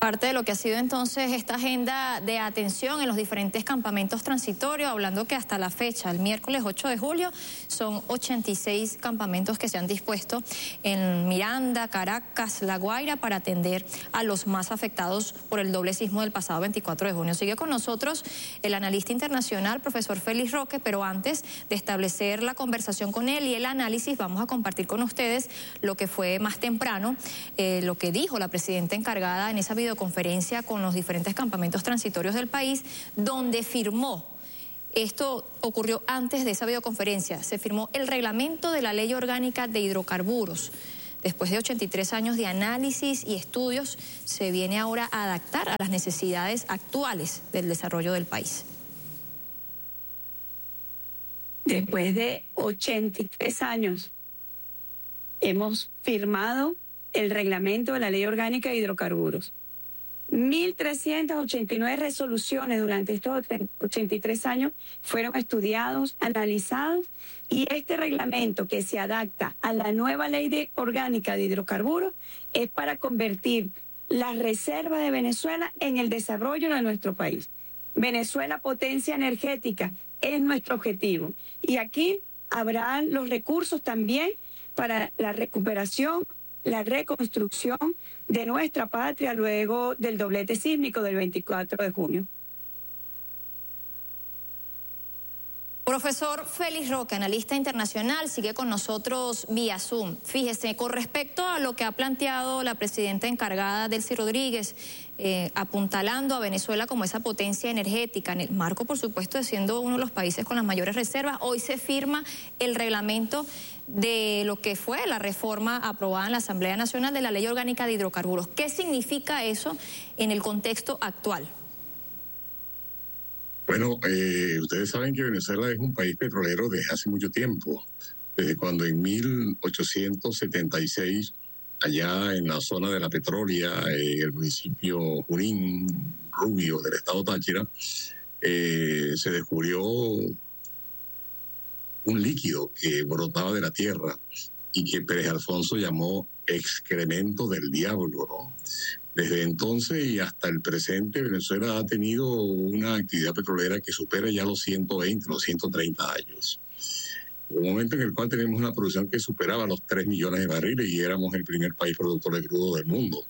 Parte de lo que ha sido entonces esta agenda de atención en los diferentes campamentos transitorios, hablando que hasta la fecha, el miércoles 8 de julio, son 86 campamentos que se han dispuesto en Miranda, Caracas, La Guaira, para atender a los más afectados por el doble sismo del pasado 24 de junio. Sigue con nosotros el analista internacional, profesor Félix Roque, pero antes de establecer la conversación con él y el análisis, vamos a compartir con ustedes lo que fue más temprano, lo que dijo la presidenta encargada en esa videoconferencia con los diferentes campamentos transitorios del país, donde firmó, esto ocurrió antes de esa videoconferencia, se firmó el reglamento de la Ley Orgánica de Hidrocarburos. Después de 83 años de análisis y estudios, se viene ahora a adaptar a las necesidades actuales del desarrollo del país. Después de 83 años, hemos firmado el reglamento de la Ley Orgánica de Hidrocarburos. 1.389 resoluciones durante estos 83 años fueron estudiados, analizados, y este reglamento que se adapta a la nueva Ley Orgánica de Hidrocarburos es para convertir las reservas de Venezuela en el desarrollo de nuestro país. Venezuela, potencia energética, es nuestro objetivo. Y aquí habrán los recursos también para la recuperación, la reconstrucción de nuestra patria luego del doblete sísmico del 24 de junio. Profesor Félix Roque, analista internacional, sigue con nosotros vía Zoom. Fíjese, con respecto a lo que ha planteado la presidenta encargada, Delcy Rodríguez, apuntalando a Venezuela como esa potencia energética, en el marco, por supuesto, de siendo uno de los países con las mayores reservas, hoy se firma el reglamento de lo que fue la reforma aprobada en la Asamblea Nacional de la Ley Orgánica de Hidrocarburos. ¿Qué significa eso en el contexto actual? Bueno, ustedes saben que Venezuela es un país petrolero desde hace mucho tiempo, desde cuando en 1876, allá en la zona de La Petrolia, el municipio Junín, Rubio, del estado Táchira, se descubrió un líquido que brotaba de la tierra y que Pérez Alfonso llamó excremento del diablo, ¿no? Desde entonces y hasta el presente, Venezuela ha tenido una actividad petrolera que supera ya los 120, los 130 años. Un momento en el cual tenemos una producción que superaba los 3 millones de barriles y éramos el primer país productor de crudo del mundo.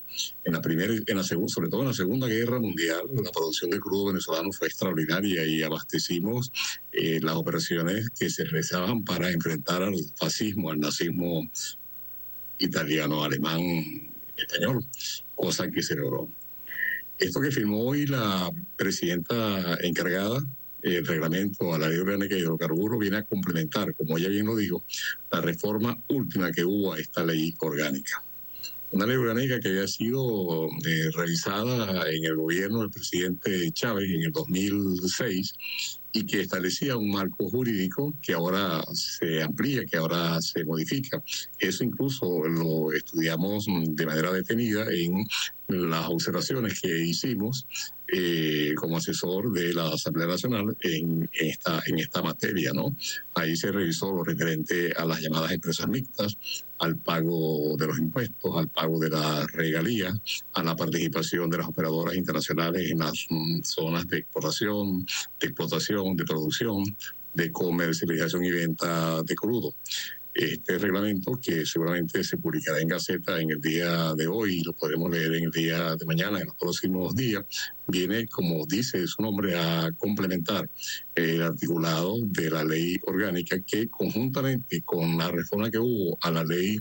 Sobre todo en la Segunda Guerra Mundial, la producción de crudo venezolano fue extraordinaria y abastecimos las operaciones que se realizaban para enfrentar al fascismo, al nazismo italiano, alemán, español, cosa que se logró. Esto que firmó hoy la presidenta encargada, el reglamento a la Ley Orgánica de Hidrocarburos, viene a complementar, como ella bien lo dijo, la reforma última que hubo a esta ley orgánica. Una ley orgánica que había sido realizada en el gobierno del presidente Chávez en el 2006 y que establecía un marco jurídico que ahora se amplía, que ahora se modifica. Eso incluso lo estudiamos de manera detenida en las observaciones que hicimos como asesor de la Asamblea Nacional en esta materia, ¿no? Ahí se revisó lo referente a las llamadas empresas mixtas, al pago de los impuestos, al pago de las regalías, a la participación de las operadoras internacionales en las zonas de exportación, de explotación, de producción, de comercialización y venta de crudo. Este reglamento, que seguramente se publicará en Gaceta en el día de hoy y lo podremos leer en el día de mañana, en los próximos días, viene, como dice su nombre, a complementar el articulado de la ley orgánica que, conjuntamente con la reforma que hubo a la ley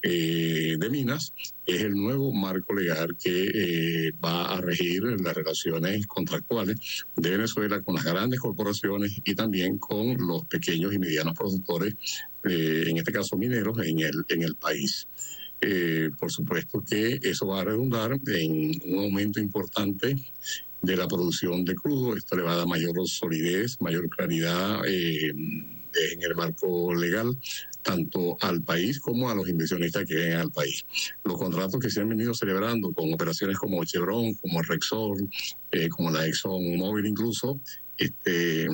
de minas, es el nuevo marco legal que va a regir las relaciones contractuales de Venezuela con las grandes corporaciones y también con los pequeños y medianos productores, en este caso mineros, en el país. Por supuesto que eso va a redundar en un aumento importante de la producción de crudo. Esto le va a dar mayor solidez, mayor claridad en el marco legal, tanto al país como a los inversionistas que vengan al país. Los contratos que se han venido celebrando con operaciones como Chevron, como Repsol, como la ExxonMobil incluso, es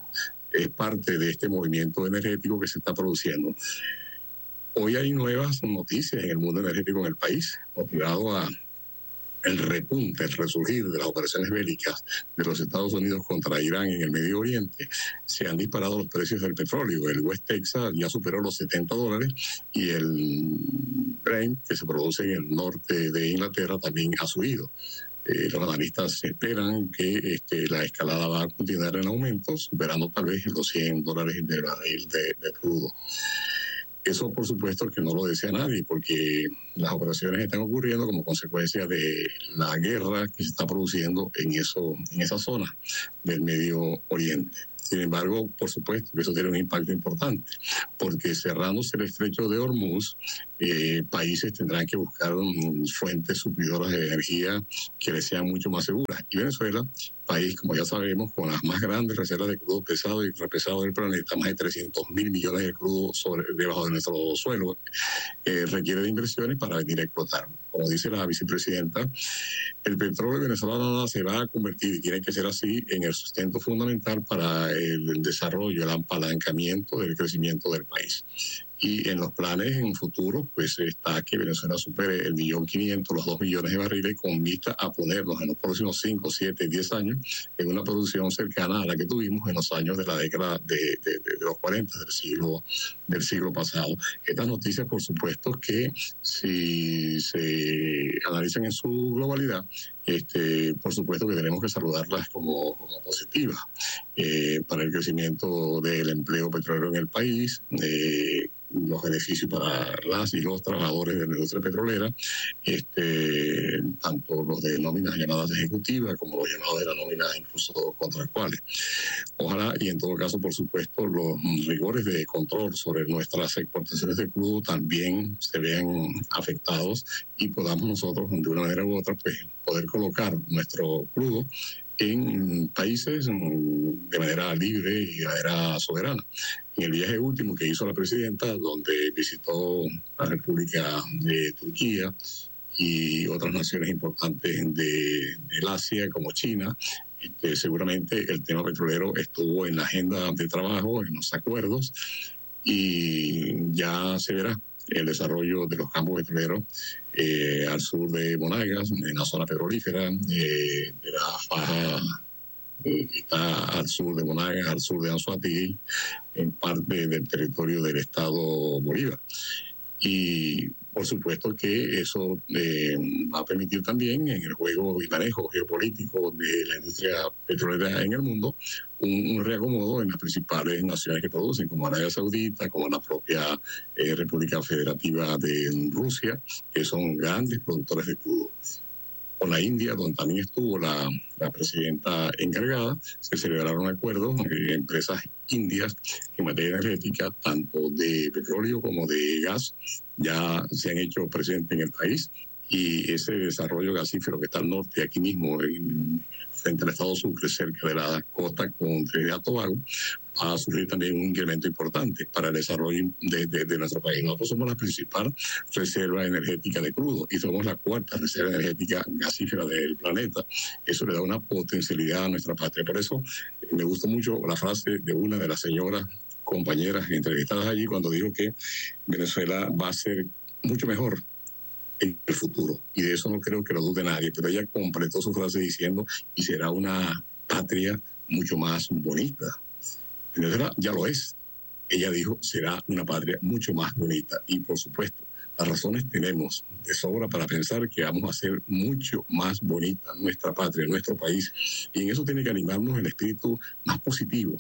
parte de este movimiento energético que se está produciendo. Hoy hay nuevas noticias en el mundo energético en el país, motivado a el repunte, el resurgir de las operaciones bélicas de los Estados Unidos contra Irán en el Medio Oriente, se han disparado los precios del petróleo. El West Texas ya superó los $70 y el Brent, que se produce en el norte de Inglaterra, también ha subido. Los analistas esperan que la escalada va a continuar en aumento, superando tal vez los $100 de barril de crudo. Eso, por supuesto, que no lo desea nadie, porque las operaciones están ocurriendo como consecuencia de la guerra que se está produciendo en esa zona del Medio Oriente. Sin embargo, por supuesto que eso tiene un impacto importante, porque cerrándose el estrecho de Hormuz, países tendrán que buscar fuentes suplidoras de energía que les sean mucho más seguras. Y Venezuela, país, como ya sabemos, con las más grandes reservas de crudo pesado y repesado del planeta, más de 300.000 millones de crudo debajo de nuestro suelo, requiere de inversiones para venir a explotar. Como dice la vicepresidenta, el petróleo venezolano se va a convertir, y tiene que ser así, en el sustento fundamental para el desarrollo, el apalancamiento del crecimiento del país. Y en los planes en futuro, pues está que Venezuela supere el 1.500.000, los 2 millones de barriles, con vista a ponernos en los próximos 5, 7, 10 años en una producción cercana a la que tuvimos en los años de la década de los 40 del siglo pasado. Estas noticias, por supuesto, que si se analizan en su globalidad, por supuesto que tenemos que saludarlas como positivas para el crecimiento del empleo petrolero en el país, los beneficios para las y los trabajadores de la industria petrolera, tanto los de nóminas llamadas ejecutivas como los llamados de la nómina incluso contractuales. Ojalá, y en todo caso, por supuesto, los rigores de control sobre nuestras exportaciones de crudo también se vean afectados y podamos nosotros, de una manera u otra, pues poder colocar nuestro crudo en países de manera libre y de manera soberana. En el viaje último que hizo la presidenta, donde visitó la República de Turquía y otras naciones importantes del Asia, como China, seguramente el tema petrolero estuvo en la agenda de trabajo, en los acuerdos, y ya se verá el desarrollo de los campos petroleros al sur de Monagas, en la zona petrolífera, de la faja que está al sur de Monagas, al sur de Anzoátegui, en parte del territorio del estado Bolívar. Y por supuesto que eso va a permitir también en el juego y manejo geopolítico de la industria petrolera en el mundo un reacomodo en las principales naciones que producen, como Arabia Saudita, como la propia República Federativa de Rusia, que son grandes productores de crudo. Con la India, donde también estuvo la presidenta encargada, se celebraron acuerdos entre empresas indias en materia energética, tanto de petróleo como de gas, ya se han hecho presentes en el país, y ese desarrollo gasífero que está al norte, aquí mismo, frente al estado Sucre, cerca de la costa con Trinidad y Tobago, va a surgir también un incremento importante para el desarrollo de nuestro país. Nosotros somos la principal reserva energética de crudo y somos la cuarta reserva energética gasífera del planeta. Eso le da una potencialidad a nuestra patria. Por eso me gustó mucho la frase de una de las señoras compañeras entrevistadas allí cuando dijo que Venezuela va a ser mucho mejor en el futuro, y de eso no creo que lo dude nadie, pero ella completó su frase diciendo, y será una patria mucho más bonita. Venezuela ya lo es. Ella dijo, será una patria mucho más bonita, y por supuesto, las razones tenemos de sobra para pensar que vamos a hacer mucho más bonita nuestra patria, nuestro país, y en eso tiene que animarnos el espíritu más positivo,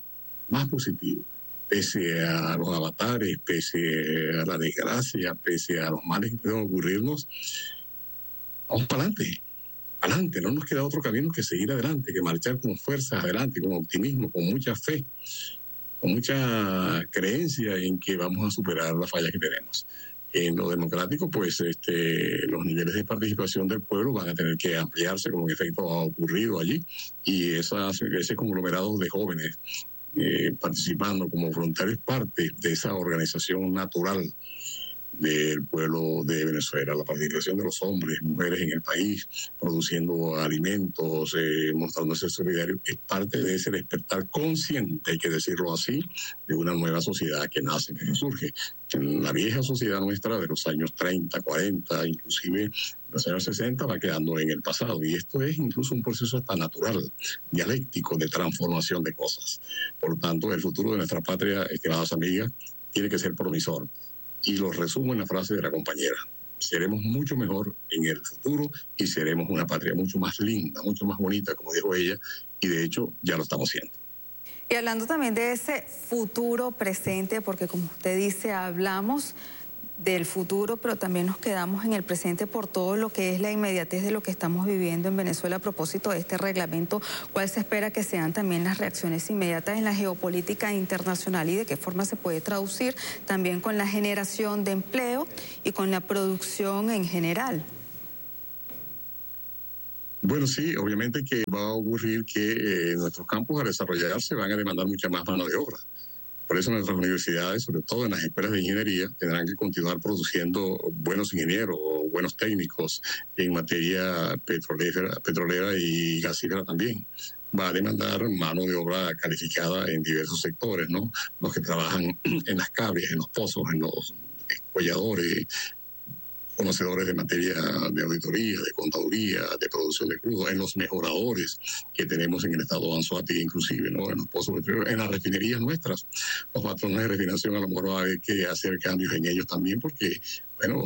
pese a los avatares, pese a la desgracia, pese a los males que pueden ocurrirnos. Vamos para adelante, no nos queda otro camino que seguir adelante, que marchar con fuerza adelante, con optimismo, con mucha fe, con mucha creencia en que vamos a superar las fallas que tenemos. En lo democrático, pues los niveles de participación del pueblo van a tener que ampliarse, como en efecto ha ocurrido allí, y ese conglomerado de jóvenes participando como voluntarios, parte de esa organización natural del pueblo de Venezuela, la participación de los hombres, mujeres en el país, produciendo alimentos, mostrándose solidario, es parte de ese despertar consciente, hay que decirlo así, de una nueva sociedad que nace, que surge. En la vieja sociedad nuestra de los años 30, 40, inclusive los años 60, va quedando en el pasado. Y esto es incluso un proceso hasta natural, dialéctico, de transformación de cosas. Por tanto, el futuro de nuestra patria, estimadas amigas, tiene que ser promisor. Y lo resumo en la frase de la compañera: seremos mucho mejor en el futuro y seremos una patria mucho más linda, mucho más bonita, como dijo ella, y de hecho ya lo estamos haciendo. Y hablando también de ese futuro presente, porque como usted dice, hablamos del futuro, pero también nos quedamos en el presente por todo lo que es la inmediatez de lo que estamos viviendo en Venezuela a propósito de este reglamento. ¿Cuál se espera que sean también las reacciones inmediatas en la geopolítica internacional y de qué forma se puede traducir también con la generación de empleo y con la producción en general? Bueno, sí, obviamente que va a ocurrir que nuestros campos al desarrollarse van a demandar mucha más mano de obra. Por eso nuestras universidades, sobre todo en las escuelas de ingeniería, tendrán que continuar produciendo buenos ingenieros o buenos técnicos en materia petrolera y gasífera también. Va a demandar mano de obra calificada en diversos sectores, ¿no? Los que trabajan en las cables, en los pozos, en los escolladores, conocedores de materia de auditoría, de contaduría, de producción de crudo, en los mejoradores que tenemos en el estado de Anzoátegui, inclusive, ¿no? En los pozos petroleros, en las refinerías nuestras. Los patrones de refinación a lo mejor va a haber que hacer cambios en ellos también, porque, bueno,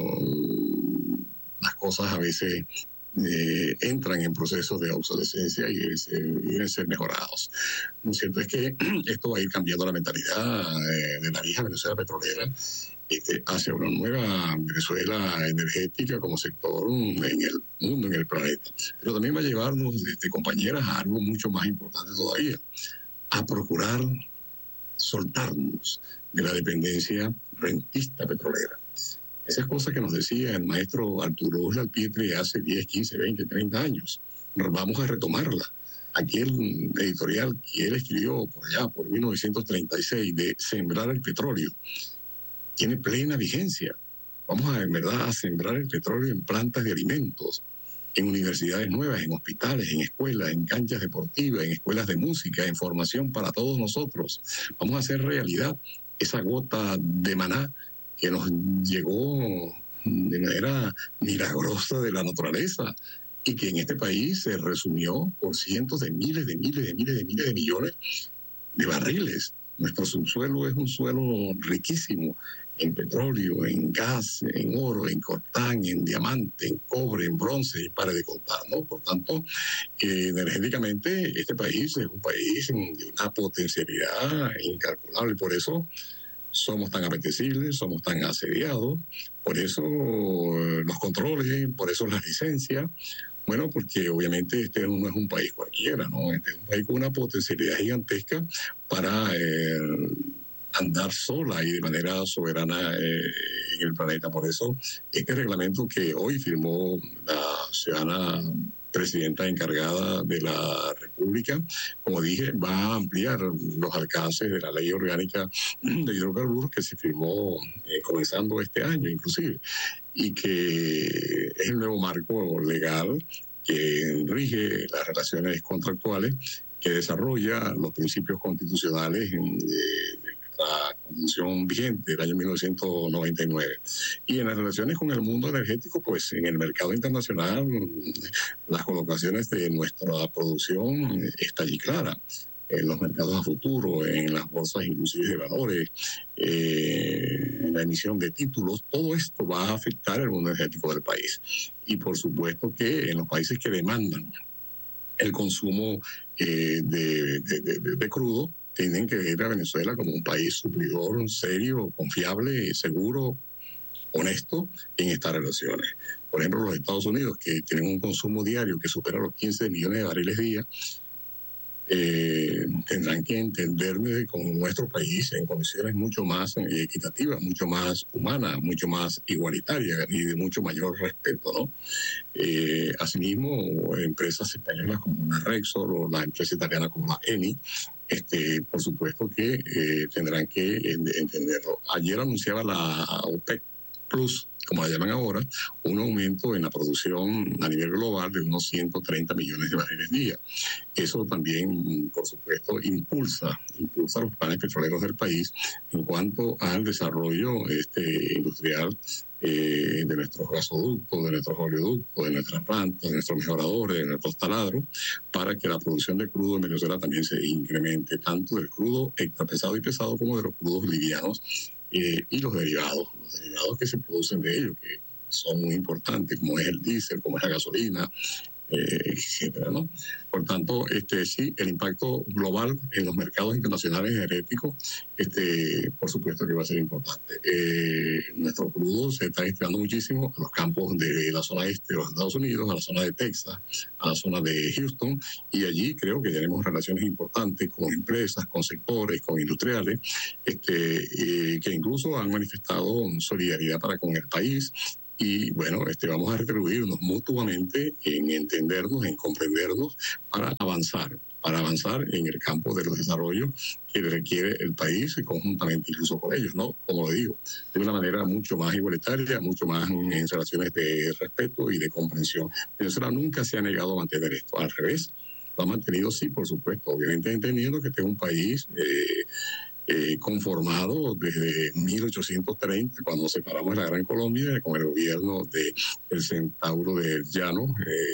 las cosas a veces entran en procesos de obsolescencia y deben ser mejorados. Lo cierto es que esto va a ir cambiando la mentalidad de la vieja Venezuela petrolera hacia una nueva Venezuela energética como sector en el mundo, en el planeta. Pero también va a llevarnos, compañeras, a algo mucho más importante todavía, a procurar soltarnos de la dependencia rentista petrolera. Esas cosas que nos decía el maestro Arturo Alpietre hace 10, 15, 20, 30 años, vamos a retomarla. Aquel editorial que él escribió por allá, por 1936, de Sembrar el Petróleo, tiene plena vigencia. Vamos en verdad a sembrar el petróleo en plantas de alimentos, en universidades nuevas, en hospitales, en escuelas, en canchas deportivas, en escuelas de música, en formación para todos nosotros. Vamos a hacer realidad esa gota de maná que nos llegó de manera milagrosa de la naturaleza y que en este país se resumió por cientos de miles de millones de barriles. Nuestro subsuelo es un suelo riquísimo en petróleo, en gas, en oro, en coltán, en diamante, en cobre, en bronce, y para de contar, ¿no? Por tanto, energéticamente este país es un país de una potencialidad incalculable. Por eso somos tan apetecibles, somos tan asediados, por eso los controles, por eso las licencias. Bueno, porque obviamente este no es un país cualquiera, ¿no? Este es un país con una potencialidad gigantesca para andar sola y de manera soberana en el planeta. Por eso, este reglamento que hoy firmó la ciudadana presidenta encargada de la República, como dije, va a ampliar los alcances de la ley orgánica de hidrocarburos que se firmó comenzando este año inclusive, y que es el nuevo marco legal que rige las relaciones contractuales, que desarrolla los principios constitucionales de la Constitución vigente del año 1999. Y en las relaciones con el mundo energético, pues en el mercado internacional, las colocaciones de nuestra producción está allí clara. En los mercados a futuro, en las bolsas inclusive de valores, en la emisión de títulos, todo esto va a afectar el mundo energético del país. Y por supuesto que en los países que demandan el consumo de crudo, tienen que ver a Venezuela como un país suplidor, serio, confiable, seguro, honesto en estas relaciones. Por ejemplo, los Estados Unidos, que tienen un consumo diario que supera los 15 millones de barriles día, tendrán que entenderme con nuestro país en condiciones mucho más equitativas, mucho más humanas, mucho más igualitarias y de mucho mayor respeto, ¿no? Asimismo, empresas españolas como la Rexor o la empresa italiana como la Eni, por supuesto que tendrán que entenderlo. Ayer anunciaba la OPEC plus, como la llaman ahora, un aumento en la producción a nivel global de unos 130 millones de barriles día. Eso también, por supuesto, impulsa los planes petroleros del país en cuanto al desarrollo industrial de nuestros gasoductos, de nuestros oleoductos, de nuestras plantas, de nuestros mejoradores, de nuestros taladros, para que la producción de crudo en Venezuela también se incremente, tanto del crudo extra pesado y pesado como de los crudos livianos y los derivados que se producen de ellos, que son muy importantes, como es el diésel, como es la gasolina, etcétera, ¿no? Por tanto, sí, el impacto global en los mercados internacionales energéticos, por supuesto que va a ser importante. Nuestro crudo se está destinando muchísimo a los campos de la zona este de los Estados Unidos, a la zona de Texas, a la zona de Houston, y allí creo que tenemos relaciones importantes con empresas, con sectores, con industriales, que incluso han manifestado solidaridad para con el país. Y bueno, vamos a retribuirnos mutuamente en entendernos, en comprendernos para avanzar en el campo de los desarrollos que requiere el país y conjuntamente incluso con ellos, ¿no? Como lo digo, de una manera mucho más igualitaria, mucho más en relaciones de respeto y de comprensión. Venezuela nunca se ha negado a mantener esto, al revés, lo ha mantenido, sí, por supuesto, obviamente entendiendo que este es un país conformado desde 1830, cuando separamos la Gran Colombia con el gobierno del centauro del Llano,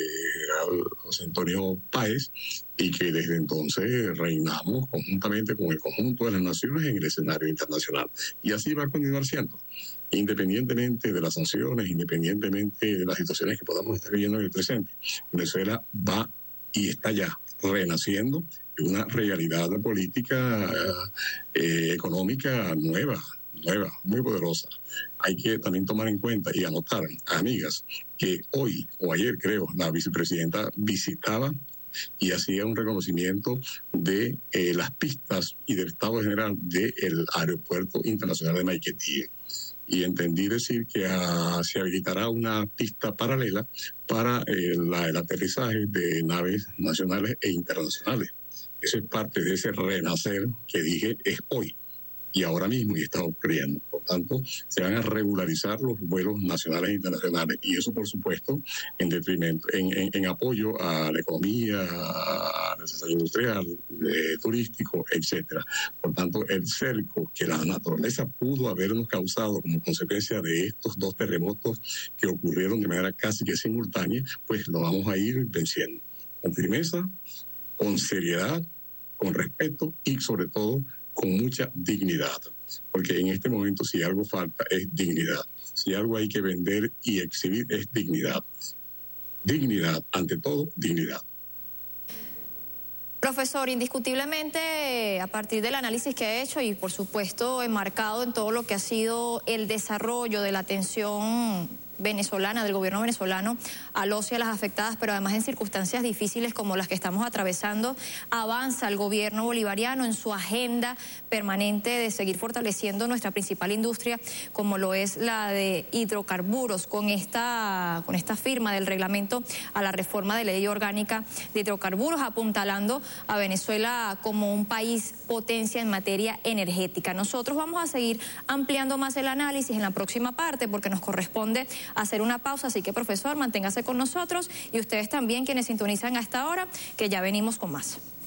José Antonio Páez, y que desde entonces reinamos conjuntamente con el conjunto de las naciones en el escenario internacional. Y así va a continuar siendo. Independientemente de las sanciones, independientemente de las situaciones que podamos estar viviendo en el presente, Venezuela va y está ya renaciendo una realidad política económica nueva, muy poderosa. Hay que también tomar en cuenta y anotar, amigas, que hoy o ayer, creo, la vicepresidenta visitaba y hacía un reconocimiento de las pistas y del estado general del Aeropuerto Internacional de Maiquetía. Y entendí decir que se habilitará una pista paralela para el aterrizaje de naves nacionales e internacionales. Eso es parte de ese renacer que dije es hoy y ahora mismo y está ocurriendo. Por tanto, se van a regularizar los vuelos nacionales e internacionales y eso, por supuesto, en detrimento, en apoyo a la economía, al desarrollo industrial, turístico, etcétera. Por tanto, el cerco que la naturaleza pudo habernos causado como consecuencia de estos dos terremotos que ocurrieron de manera casi que simultánea, pues lo vamos a ir venciendo con firmeza, con seriedad, con respeto y sobre todo con mucha dignidad. Porque en este momento si algo falta es dignidad. Si algo hay que vender y exhibir es dignidad. Dignidad, ante todo, dignidad. Profesor, indiscutiblemente, a partir del análisis que ha hecho y por supuesto enmarcado en todo lo que ha sido el desarrollo de la atención venezolana, del gobierno venezolano a los y a las afectadas, pero además en circunstancias difíciles como las que estamos atravesando, avanza el gobierno bolivariano en su agenda permanente de seguir fortaleciendo nuestra principal industria, como lo es la de hidrocarburos, con esta firma del reglamento a la reforma de ley orgánica de hidrocarburos, apuntalando a Venezuela como un país potencia en materia energética. Nosotros vamos a seguir ampliando más el análisis en la próxima parte porque nos corresponde hacer una pausa, así que profesor, manténgase con nosotros y ustedes también quienes sintonizan a esta hora, que ya venimos con más.